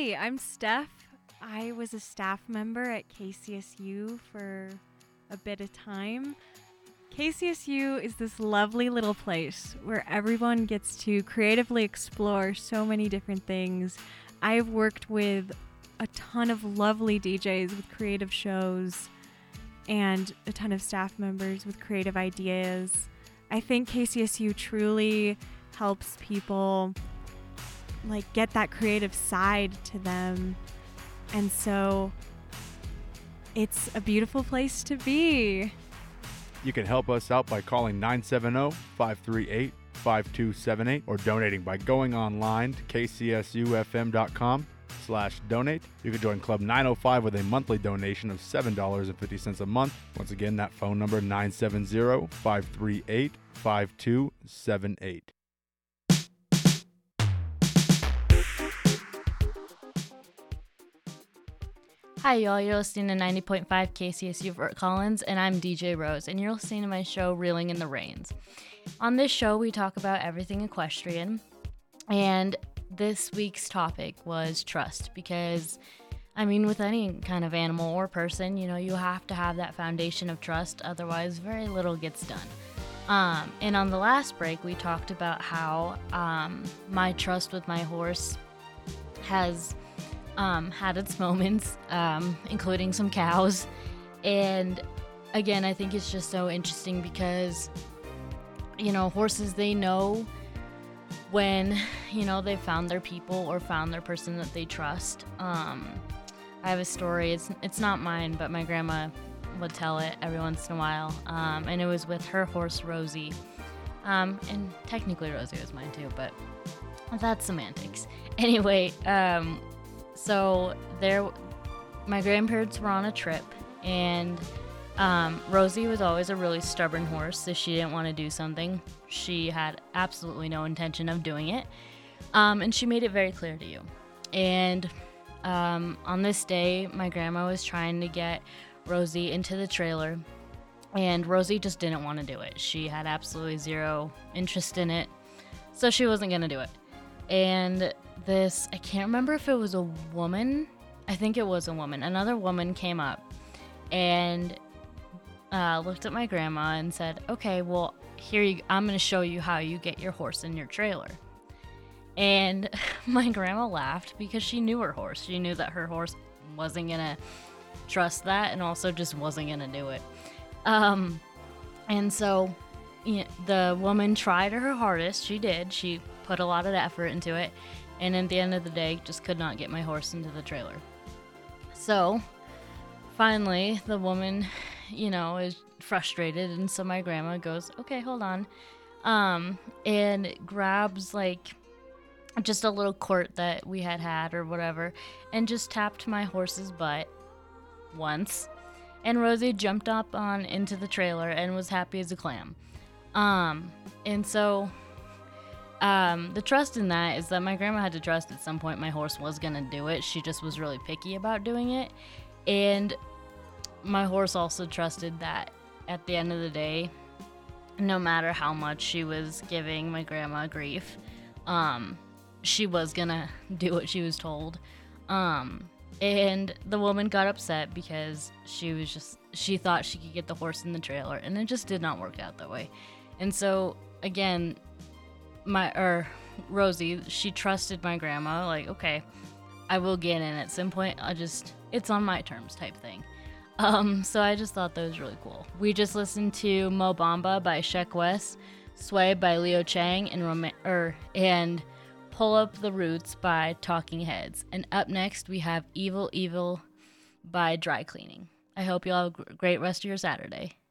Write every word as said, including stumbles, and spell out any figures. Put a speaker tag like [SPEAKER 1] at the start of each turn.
[SPEAKER 1] Hey, I'm Steph. I was a staff member at K C S U for a bit of time. K C S U is this lovely little place where everyone gets to creatively explore so many different things. I've worked with a ton of lovely D Js with creative shows and a ton of staff members with creative ideas. I think K C S U truly helps people like get that creative side to them. And so it's a beautiful place to be.
[SPEAKER 2] You can help us out by calling nine seven zero, five three eight, five two seven eight or donating by going online to k c s u f m dot com slash donate. You can join Club nine oh five with a monthly donation of seven dollars and fifty cents a month. Once again, that phone number nine seven zero, five three eight, five two seven eight.
[SPEAKER 3] Hi, y'all. You're listening to ninety point five K C S U Fort Collins, and I'm D J Rose, and you're listening to my show, Reeling in the Reins. On this show, we talk about everything equestrian, and this week's topic was trust, because, I mean, with any kind of animal or person, you know, you have to have that foundation of trust, otherwise very little gets done. Um, and on the last break, we talked about how um, my trust with my horse has Um, had its moments, um, including some cows. And again, I think it's just so interesting because, you know, horses, they know when, you know, they found their people or found their person that they trust. Um, I have a story. It's it's not mine, but my grandma would tell it every once in a while. Um, and it was with her horse, Rosie. Um, and technically Rosie was mine too, but that's semantics. Anyway, um, So there, my grandparents were on a trip, and um, Rosie was always a really stubborn horse. If she didn't want to do something, she had absolutely no intention of doing it, um, and she made it very clear to you. And um, on this day, my grandma was trying to get Rosie into the trailer, and Rosie just didn't want to do it. She had absolutely zero interest in it, so she wasn't going to do it. And this, I can't remember if it was a woman. I think it was a woman. Another woman came up and uh, looked at my grandma and said, okay, well, here you, I'm going to show you how you get your horse in your trailer. And my grandma laughed because she knew her horse. She knew that her horse wasn't going to trust that and also just wasn't going to do it. Um, and so you know, the woman tried her hardest. She did. She put a lot of effort into it. And at the end of the day, just could not get my horse into the trailer. So, finally, the woman, you know, is frustrated. And so my grandma goes, okay, hold on. Um, and grabs, like, just a little quirt that we had had or whatever. And just tapped my horse's butt once. And Rosie jumped up on into the trailer and was happy as a clam. Um, and so... Um, the trust in that is that my grandma had to trust at some point my horse was going to do it. She just was really picky about doing it. And my horse also trusted that at the end of the day, no matter how much she was giving my grandma grief, um, she was going to do what she was told. Um, and the woman got upset because she was just, she thought she could get the horse in the trailer, and it just did not work out that way. And so, again, my or Rosie, she trusted my grandma, like, okay, I will get in at some point. I just, it's on my terms type thing. Um, so I just thought that was really cool. We just listened to Mo Bamba by Sheck West, Sway by Leo Chang, and Rom- er, and Pull Up the Roots by Talking Heads. And up next, we have Evil Evil by Dry Cleaning. I hope you all have a great rest of your Saturday.